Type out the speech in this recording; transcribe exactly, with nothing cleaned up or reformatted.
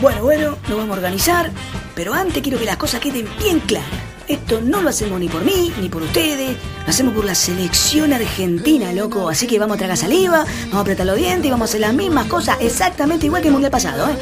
Bueno, bueno, nos vamos a organizar, pero antes quiero que las cosas queden bien claras. Esto no lo hacemos ni por mí, ni por ustedes, lo hacemos por la selección argentina, loco. Así que vamos a tragar saliva, vamos a apretar los dientes y vamos a hacer las mismas cosas exactamente igual que el mundial pasado, ¿eh?